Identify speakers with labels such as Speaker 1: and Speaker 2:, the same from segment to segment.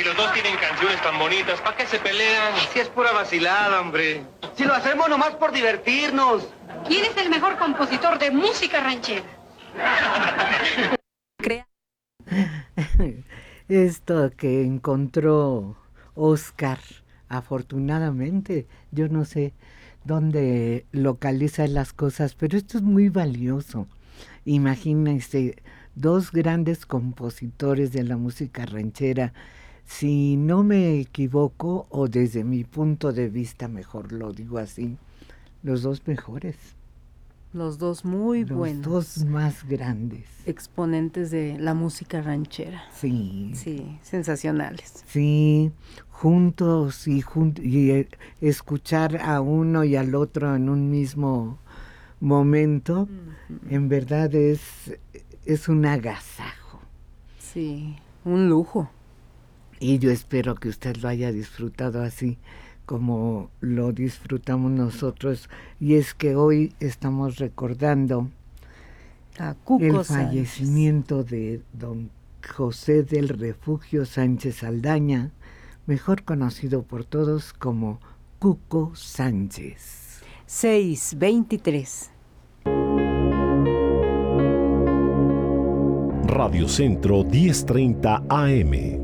Speaker 1: los dos tienen canciones tan bonitas. ¿Para qué se pelean?
Speaker 2: Si es pura vacilada, hombre. Si lo hacemos nomás por divertirnos.
Speaker 3: ¿Quién es el mejor compositor de música ranchera?
Speaker 4: Esto que encontró Oscar, afortunadamente, yo no sé dónde localiza las cosas, pero esto es muy valioso. Imagínense, dos grandes compositores de la música ranchera, si no me equivoco, o desde mi punto de vista, mejor lo digo así, los dos mejores.
Speaker 5: Los dos muy buenos.
Speaker 4: Los dos más grandes.
Speaker 5: Exponentes de la música ranchera.
Speaker 4: Sí.
Speaker 5: Sí, sensacionales.
Speaker 4: Sí, juntos y escuchar a uno y al otro en un mismo momento, en verdad es un agasajo.
Speaker 5: Sí, un lujo.
Speaker 4: Y yo espero que usted lo haya disfrutado así como lo disfrutamos nosotros, y es que hoy estamos recordando
Speaker 5: a Cuco
Speaker 4: el fallecimiento de don José del Refugio Sánchez Saldaña, mejor conocido por todos como Cuco Sánchez.
Speaker 5: 6:23.
Speaker 6: Radio Centro 1030 AM.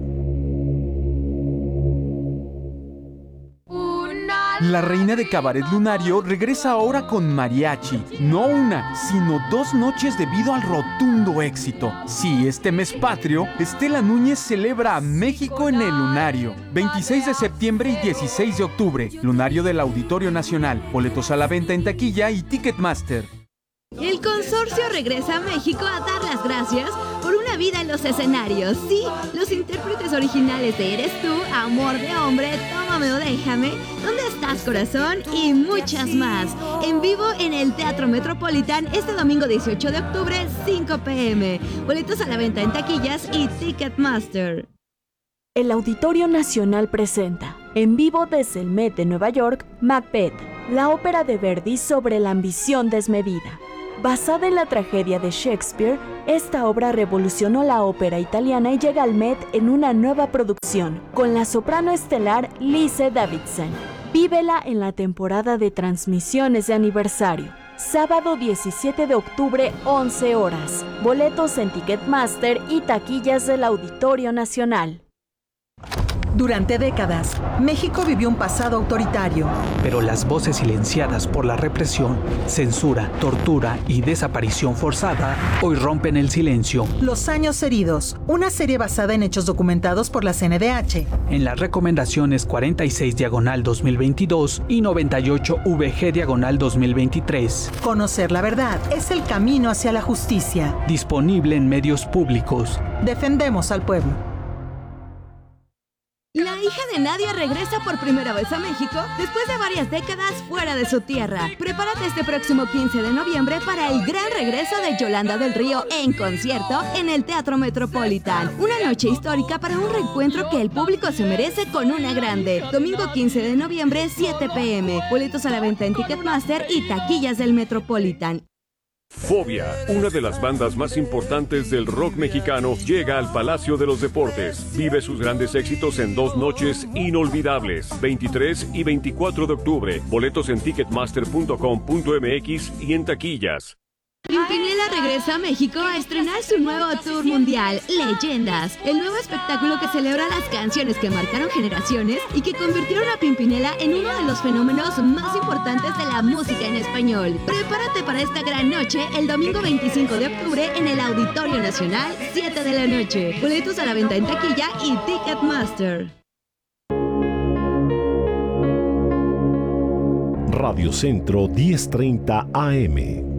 Speaker 7: La reina de Cabaret Lunario regresa ahora con mariachi. No una, sino 2 noches debido al rotundo éxito. Sí, este mes patrio, Estela Núñez celebra a México en el Lunario. 26 de septiembre y 16 de octubre. Lunario del Auditorio Nacional. Boletos a la venta en taquilla y Ticketmaster.
Speaker 8: El consorcio regresa a México a dar las gracias por una vida en los escenarios. Sí, los intérpretes originales de Eres Tú, Amor de Hombre, Tómame o Déjame, ¿Dónde estás, corazón? Y muchas más. En vivo en el Teatro Metropolitan este domingo 18 de octubre, 5 p.m. Boletos a la venta en taquillas y Ticketmaster.
Speaker 9: El Auditorio Nacional presenta, en vivo desde el Met de Nueva York, Macbeth, la ópera de Verdi sobre la ambición desmedida. Basada en la tragedia de Shakespeare, esta obra revolucionó la ópera italiana y llega al Met en una nueva producción, con la soprano estelar Lise Davidson. Vívela en la temporada de transmisiones de aniversario. Sábado 17 de octubre, 11 horas. Boletos en Ticketmaster y taquillas del Auditorio Nacional.
Speaker 10: Durante décadas, México vivió un pasado autoritario.
Speaker 11: Pero las voces silenciadas por la represión, censura, tortura y desaparición forzada hoy rompen el silencio.
Speaker 10: Los años heridos, una serie basada en hechos documentados por la CNDH.
Speaker 11: En las recomendaciones 46/2022 y 98/VG/2023.
Speaker 10: Conocer la verdad es el camino hacia la justicia.
Speaker 11: Disponible en medios públicos.
Speaker 10: Defendemos al pueblo.
Speaker 8: La hija de Nadia regresa por primera vez a México después de varias décadas fuera de su tierra. Prepárate este próximo 15 de noviembre para el gran regreso de Yolanda del Río en concierto en el Teatro Metropolitan. Una noche histórica para un reencuentro que el público se merece con una grande. Domingo 15 de noviembre, 7 p.m. Boletos a la venta en Ticketmaster y taquillas del Metropolitan.
Speaker 12: Fobia, una de las bandas más importantes del rock mexicano, llega al Palacio de los Deportes. Vive sus grandes éxitos en 2 noches inolvidables, 23 y 24 de octubre. Boletos en ticketmaster.com.mx y en taquillas.
Speaker 8: Pimpinela regresa a México a estrenar su nuevo tour mundial, Leyendas, el nuevo espectáculo que celebra las canciones que marcaron generaciones y que convirtieron a Pimpinela en uno de los fenómenos más importantes de la música en español. Prepárate para esta gran noche el domingo 25 de octubre en el Auditorio Nacional, 7 de la noche. Boletos a la venta en taquilla y Ticketmaster.
Speaker 6: Radio Centro 1030 AM.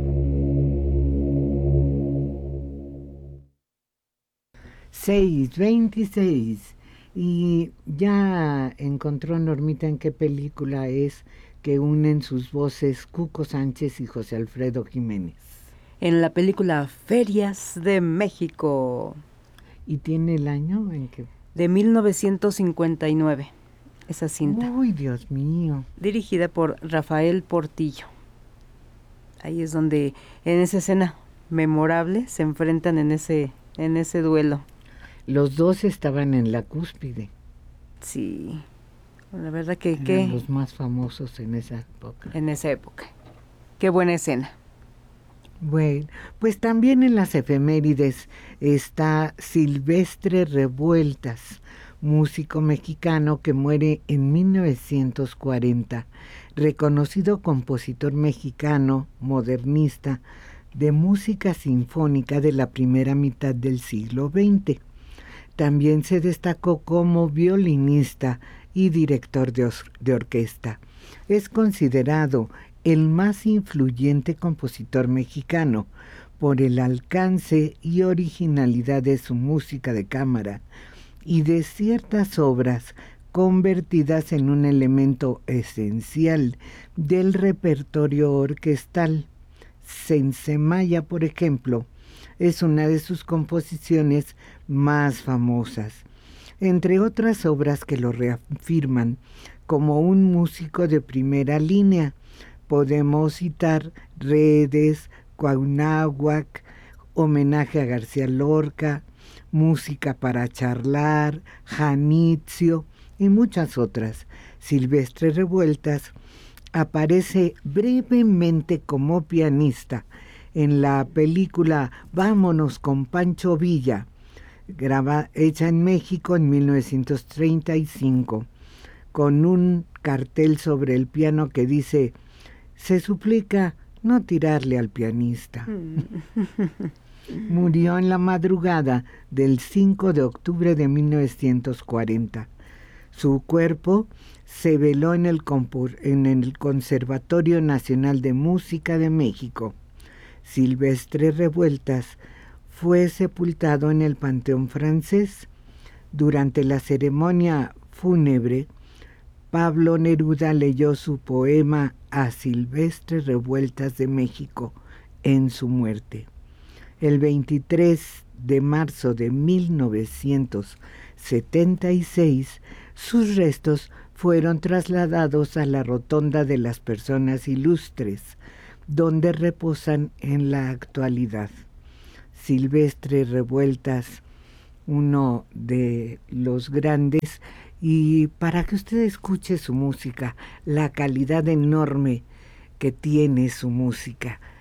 Speaker 4: 6:26 y ya encontró Normita en qué película es que unen sus voces Cuco Sánchez y José Alfredo Jiménez.
Speaker 5: En la película Ferias de México.
Speaker 4: ¿Y tiene el año en que?
Speaker 5: De 1959, esa cinta.
Speaker 4: Uy, Dios mío.
Speaker 5: Dirigida por Rafael Portillo. Ahí es donde, en esa escena memorable, se enfrentan en ese duelo.
Speaker 4: Los dos estaban en la cúspide.
Speaker 5: Sí, la verdad que...
Speaker 4: Eran los más famosos en esa época.
Speaker 5: En esa época. Qué buena escena.
Speaker 4: Bueno, pues también en las efemérides está Silvestre Revueltas, músico mexicano que muere en 1940, reconocido compositor mexicano, modernista, de música sinfónica de la primera mitad del siglo XX. También se destacó como violinista y director de orquesta. Es considerado el más influyente compositor mexicano por el alcance y originalidad de su música de cámara y de ciertas obras convertidas en un elemento esencial del repertorio orquestal. Sensemaya, por ejemplo, es una de sus composiciones más famosas, entre otras obras que lo reafirman como un músico de primera línea. Podemos citar Redes, Cuauhnáhuac, Homenaje a García Lorca, Música para charlar, Janitzio y muchas otras. Silvestre Revueltas aparece brevemente como pianista en la película Vámonos con Pancho Villa, hecha en México en 1935, con un cartel sobre el piano que dice: se suplica no tirarle al pianista. Murió en la madrugada del 5 de octubre de 1940. Su cuerpo se veló en el Conservatorio Nacional de Música de México. Silvestre Revueltas fue sepultado en el Panteón Francés. Durante la ceremonia fúnebre, Pablo Neruda leyó su poema a Silvestre Revueltas de México en su muerte. El 23 de marzo de 1976, sus restos fueron trasladados a la Rotonda de las Personas Ilustres, donde reposan en la actualidad. Silvestre Revueltas, uno de los grandes, y para que usted escuche su música, la calidad enorme que tiene su música.